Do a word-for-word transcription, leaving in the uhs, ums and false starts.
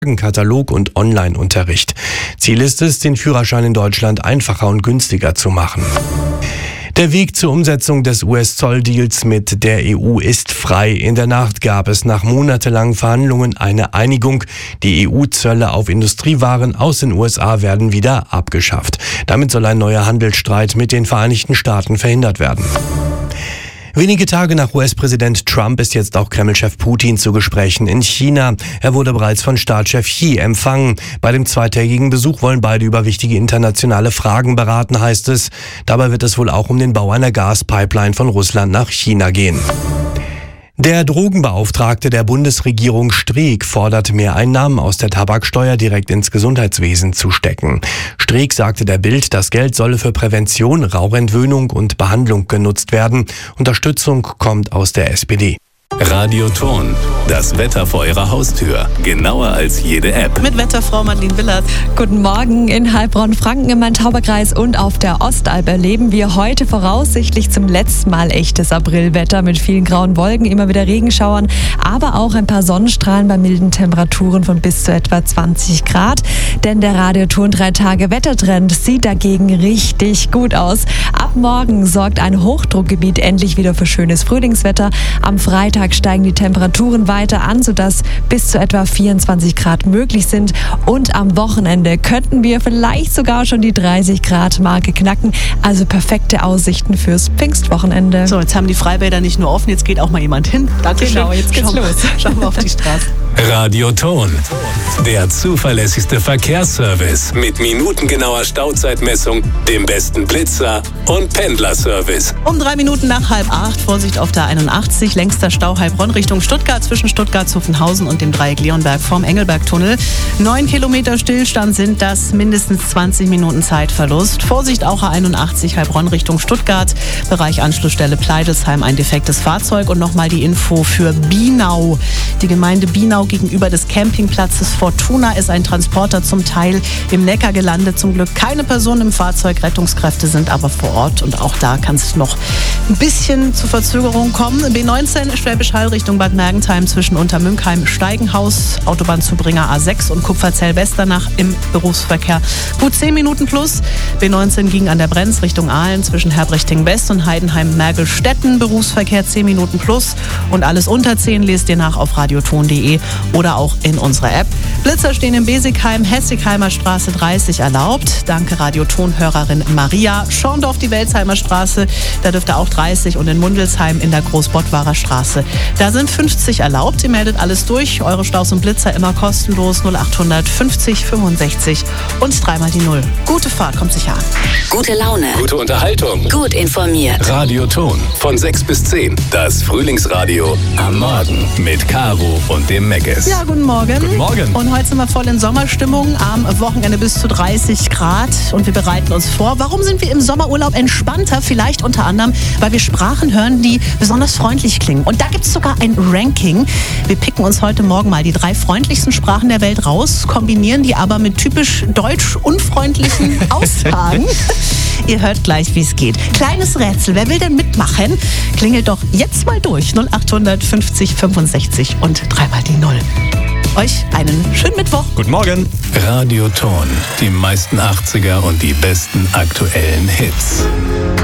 Katalog und Online-Unterricht. Ziel ist es, den Führerschein in Deutschland einfacher und günstiger zu machen. Der Weg zur Umsetzung des U S-Zolldeals mit der E U ist frei. In der Nacht gab es nach monatelangen Verhandlungen eine Einigung. Die E U-Zölle auf Industriewaren aus den U S A werden wieder abgeschafft. Damit soll ein neuer Handelsstreit mit den Vereinigten Staaten verhindert werden. Wenige Tage nach U S-Präsident Trump ist jetzt auch Kreml-Chef Putin zu Gesprächen in China. Er wurde bereits von Staatschef Xi empfangen. Bei dem zweitägigen Besuch wollen beide über wichtige internationale Fragen beraten, heißt es. Dabei wird es wohl auch um den Bau einer Gaspipeline von Russland nach China gehen. Der Drogenbeauftragte der Bundesregierung Streeck fordert, mehr Einnahmen aus der Tabaksteuer direkt ins Gesundheitswesen zu stecken. Streeck sagte der Bild, das Geld solle für Prävention, Rauchentwöhnung und Behandlung genutzt werden. Unterstützung kommt aus der S P D. Radio Ton, das Wetter vor Ihrer Haustür. Genauer als jede App. Mit Wetterfrau Madeleine Willert. Guten Morgen. In Heilbronn-Franken im Main-Tauber-Kreis und auf der Ostalb erleben wir heute voraussichtlich zum letzten Mal echtes Aprilwetter mit vielen grauen Wolken, immer wieder Regenschauern, aber auch ein paar Sonnenstrahlen bei milden Temperaturen von bis zu etwa zwanzig Grad. Denn der Radio Ton drei Tage Wettertrend sieht dagegen richtig gut aus. Ab morgen sorgt ein Hochdruckgebiet endlich wieder für schönes Frühlingswetter. Am Freitag steigen die Temperaturen weiter an, sodass bis zu etwa vierundzwanzig Grad möglich sind. Und am Wochenende könnten wir vielleicht sogar schon die dreißig Grad Marke knacken. Also perfekte Aussichten fürs Pfingstwochenende. So, jetzt haben die Freibäder nicht nur offen, jetzt geht auch mal jemand hin. Dankeschön. Genau, jetzt geht's Schauen, los. Schauen wir auf die Straße. Radio Ton, der zuverlässigste Verkehrsservice mit minutengenauer Stauzeitmessung, dem besten Blitzer und Pendlerservice. Um drei Minuten nach halb acht, Vorsicht auf der einundachtzig, längster Stau Heilbronn Richtung Stuttgart zwischen Stuttgart-Zuffenhausen und dem Dreieck Leonberg vorm Engelbergtunnel. Neun Kilometer Stillstand sind das, mindestens zwanzig Minuten Zeitverlust. Vorsicht auch A einundachtzig Heilbronn Richtung Stuttgart, Bereich Anschlussstelle Pleidelsheim, ein defektes Fahrzeug. Und nochmal die Info für Bienau. Die Gemeinde Bienau gegenüber des Campingplatzes Fortuna ist ein Transporter zum Teil im Neckar gelandet. Zum Glück keine Person im Fahrzeug, Rettungskräfte sind aber vor Ort und auch da kann es noch ein bisschen zu Verzögerung kommen. B neunzehn Schwäbisch Hall Richtung Bad Mergentheim zwischen Untermünkheim, Steigenhaus, Autobahnzubringer A sechs und Kupferzell-Westernach im Berufsverkehr. Gut zehn Minuten plus. B neunzehn ging an der Brenz Richtung Aalen zwischen Herbreichting-West und Heidenheim-Mergelstetten. Berufsverkehr zehn Minuten plus. Und alles unter zehn lest ihr nach auf radioton punkt de oder auch in unserer App. Blitzer stehen in Besigheim, Hessigheimer Straße dreißig erlaubt. Danke Radioton-Hörerin Maria. Schorndorf die Welsheimer Straße, da dürfte auch dreißig und in Mundelsheim in der Großbottwarer Straße. Da sind fünfzig erlaubt. Ihr meldet alles durch. Eure Staus und Blitzer immer kostenlos. null achthundert fünfzig fünfundsechzig und dreimal die Null. Gute Fahrt, kommt sicher an. Gute Laune. Gute Unterhaltung. Gut informiert. Radio Ton von sechs bis zehn. Das Frühlingsradio am Morgen mit Caro und dem Meckes. Ja, guten Morgen. Guten Morgen. Und heute sind wir voll in Sommerstimmung. Am Wochenende bis zu dreißig Grad. Und wir bereiten uns vor. Warum sind wir im Sommerurlaub entspannter? Vielleicht unter anderem, weil wir Sprachen hören, die besonders freundlich klingen. Und da gibt es sogar ein Ranking. Wir picken uns heute Morgen mal die drei freundlichsten Sprachen der Welt raus, kombinieren die aber mit typisch deutsch unfreundlichen Aussagen. Ihr hört gleich, wie es geht. Kleines Rätsel. Wer will denn mitmachen? Klingelt doch jetzt mal durch. null achthundert fünfzig fünfundsechzig und dreimal die Null. Euch einen schönen Mittwoch. Guten Morgen. Radio Ton, die meisten achtziger und die besten aktuellen Hits.